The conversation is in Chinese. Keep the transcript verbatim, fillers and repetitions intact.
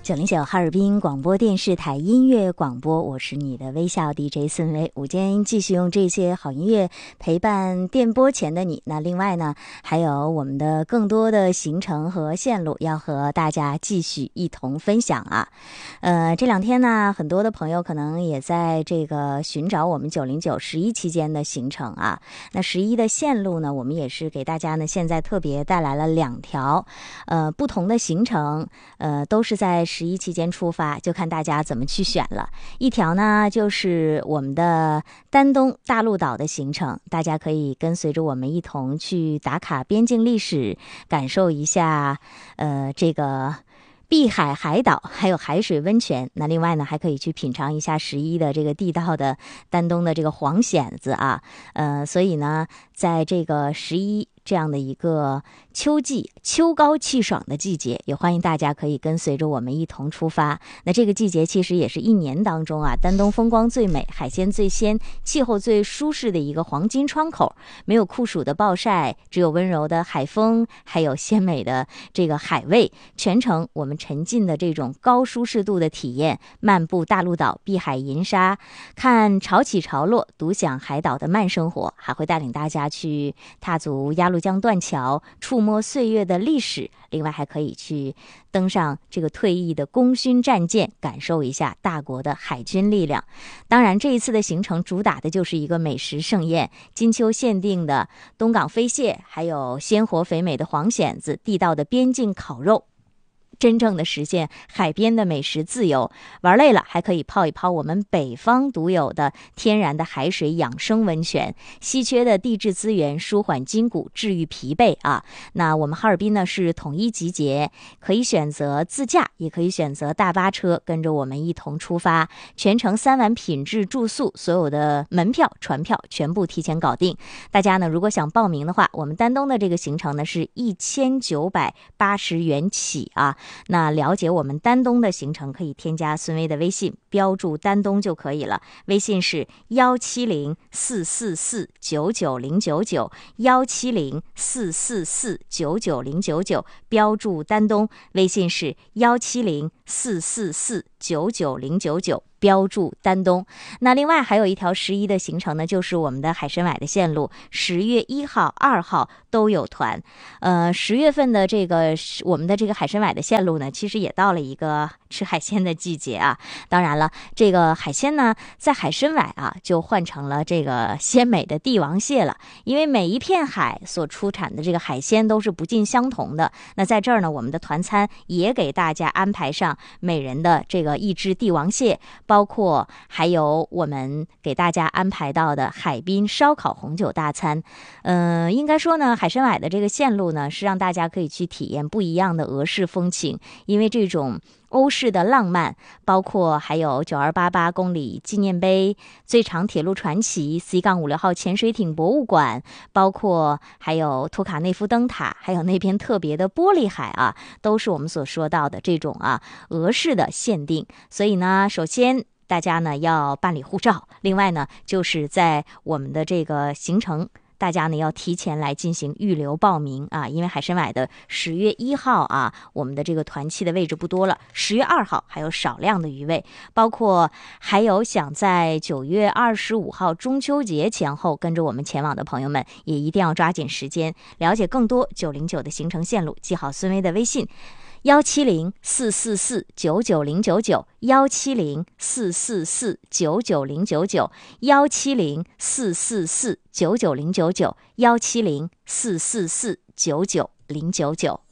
九零九哈尔滨广播电视台音乐广播，我是你的微笑 D J 孙薇。午间继续用这些好音乐陪伴电波前的你。那另外呢，还有我们的更多的行程和线路要和大家继续一同分享啊。呃，这两天呢，很多的朋友可能也在这个寻找我们九零九十一期间的行程啊。那十一的线路呢，我们也是给大家呢现在特别带来了两条，呃，不同的行程，呃，都是在十一期间出发，就看大家怎么去选了。一条呢就是我们的丹东大陆岛的行程，大家可以跟随着我们一同去打卡边境历史，感受一下呃这个碧海海岛还有海水温泉。那另外呢还可以去品尝一下十一的这个地道的丹东的这个黄蚬子啊。呃所以呢在这个十一这样的一个秋季秋高气爽的季节，也欢迎大家可以跟随着我们一同出发。那这个季节其实也是一年当中啊丹东风光最美，海鲜最鲜，气候最舒适的一个黄金窗口。没有酷暑的暴晒，只有温柔的海风，还有鲜美的这个海味，全程我们沉浸的这种高舒适度的体验，漫步大陆岛，碧海银沙，看潮起潮落，独享海岛的慢生活，还会带领大家去踏足鸭绿江断桥，触摸岁月的历史。另外还可以去登上这个退役的功勋战舰，感受一下大国的海军力量。当然这一次的行程主打的就是一个美食盛宴，金秋限定的东港飞蟹，还有鲜活肥美的黄蚬子，地道的边境烤肉，真正的实现海边的美食自由。玩累了还可以泡一泡我们北方独有的天然的海水养生温泉，稀缺的地质资源舒缓筋骨，治愈疲惫啊。那我们哈尔滨呢是统一集结，可以选择自驾，也可以选择大巴车，跟着我们一同出发，全程三晚品质住宿，所有的门票船票全部提前搞定。大家呢如果想报名的话，我们丹东的这个行程呢是一千九百八十元起啊。那了解我们丹东的行程，可以添加孙薇的微信，标注丹东就可以了。微信是幺七零四四四九九零九九，幺七零四四四九九零九九，标注丹东。微信是幺七零四四四九九零九九。标注丹东。那另外还有一条十一的行程呢，就是我们的海参崴的线路，十月一号、二号都有团。呃，十月份的这个我们的这个海参崴的线路呢，其实也到了一个吃海鲜的季节啊。当然了，这个海鲜呢，在海参崴啊，就换成了这个鲜美的帝王蟹了。因为每一片海所出产的这个海鲜都是不尽相同的。那在这儿呢，我们的团餐也给大家安排上每人的这个一只帝王蟹，包括还有我们给大家安排到的海滨烧烤红酒大餐。嗯、呃，应该说呢，海参崴的这个线路呢，是让大家可以去体验不一样的俄式风情，因为这种欧式的浪漫，包括还有九二八八公里纪念碑、最长铁路传奇、C 五六号潜水艇博物馆，包括还有托卡内夫灯塔，还有那边特别的玻璃海啊，都是我们所说到的这种啊俄式的限定。所以呢，首先大家呢要办理护照，另外呢就是在我们的这个行程，大家呢要提前来进行预留报名啊，因为海参崴的十月一号啊，我们的这个团期的位置不多了，十月二号还有少量的余位，包括还有想在九月二十五号中秋节前后跟着我们前往的朋友们，也一定要抓紧时间。了解更多九零九的行程线路，记好孙薇的微信幺七零四四四九九零九九，幺七零四四四九九零九九，幺七零四四四九九零九九，幺七零四四四九九零九九。